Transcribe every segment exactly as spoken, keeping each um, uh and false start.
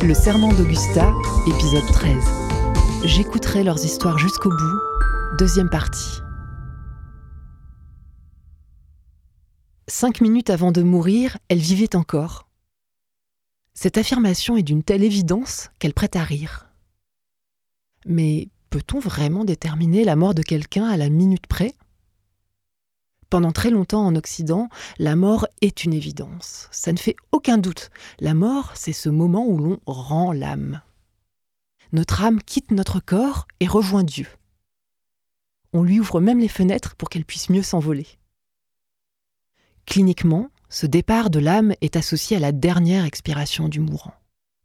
Le serment d'Augusta, épisode treize. J'écouterai leurs histoires jusqu'au bout, deuxième partie. Cinq minutes avant de mourir, elle vivait encore. Cette affirmation est d'une telle évidence qu'elle prête à rire. Mais peut-on vraiment déterminer la mort de quelqu'un à la minute près ? Pendant très longtemps en Occident, la mort est une évidence. Ça ne fait aucun doute. La mort, c'est ce moment où l'on rend l'âme. Notre âme quitte notre corps et rejoint Dieu. On lui ouvre même les fenêtres pour qu'elle puisse mieux s'envoler. Cliniquement, ce départ de l'âme est associé à la dernière expiration du mourant.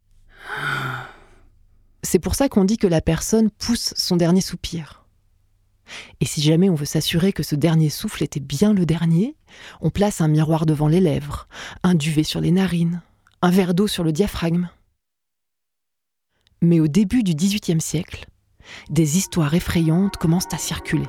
C'est pour ça qu'on dit que la personne pousse son dernier soupir. Et si jamais on veut s'assurer que ce dernier souffle était bien le dernier, on place un miroir devant les lèvres, un duvet sur les narines, un verre d'eau sur le diaphragme. Mais au début du dix-huitième siècle, des histoires effrayantes commencent à circuler.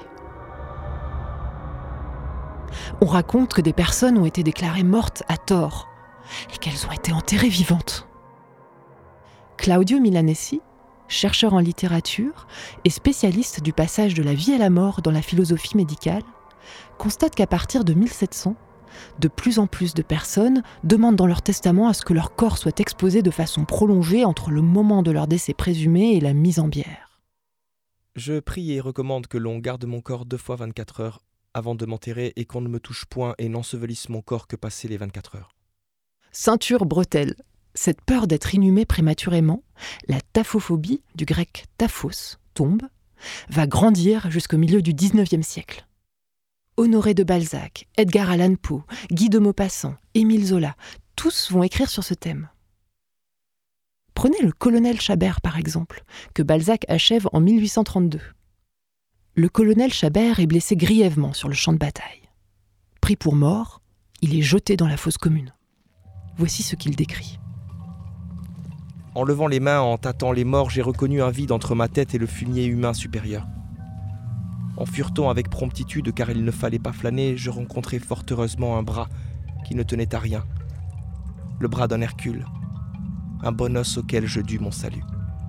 On raconte que des personnes ont été déclarées mortes à tort et qu'elles ont été enterrées vivantes. Claudio Milanesi, chercheur en littérature et spécialiste du passage de la vie à la mort dans la philosophie médicale, constate qu'à partir de mille sept cents, de plus en plus de personnes demandent dans leur testament à ce que leur corps soit exposé de façon prolongée entre le moment de leur décès présumé et la mise en bière. Je prie et recommande que l'on garde mon corps deux fois vingt-quatre heures avant de m'enterrer et qu'on ne me touche point et n'ensevelisse mon corps que passé les vingt-quatre heures. Ceinture bretelle. Cette peur d'être inhumé prématurément, la taphophobie, du grec taphos, tombe, va grandir jusqu'au milieu du dix-neuvième siècle. Honoré de Balzac, Edgar Allan Poe, Guy de Maupassant, Émile Zola, tous vont écrire sur ce thème. Prenez le colonel Chabert par exemple, que Balzac achève en mille huit cent trente-deux. Le colonel Chabert est blessé grièvement sur le champ de bataille. Pris pour mort, il est jeté dans la fosse commune. Voici ce qu'il décrit. En levant les mains, en tâtant les morts, j'ai reconnu un vide entre ma tête et le fumier humain supérieur. En furetant avec promptitude, car il ne fallait pas flâner, je rencontrai fort heureusement un bras qui ne tenait à rien. Le bras d'un Hercule, un bon os auquel je dus mon salut.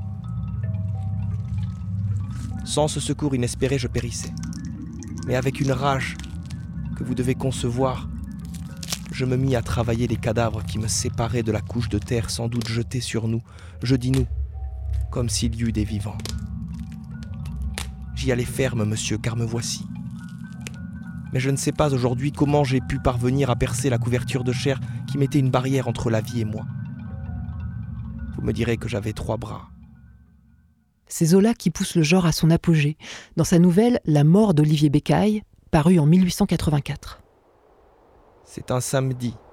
Sans ce secours inespéré, je périssais. Mais avec une rage que vous devez concevoir, je me mis à travailler les cadavres qui me séparaient de la couche de terre sans doute jetée sur nous, je dis nous, comme s'il y eût des vivants. J'y allais ferme, monsieur, car me voici. Mais je ne sais pas aujourd'hui comment j'ai pu parvenir à percer la couverture de chair qui mettait une barrière entre la vie et moi. Vous me direz que j'avais trois bras. C'est Zola qui pousse le genre à son apogée, dans sa nouvelle « La mort d'Olivier Bécaille », parue en mille huit cent quatre-vingt-quatre. C'est un samedi,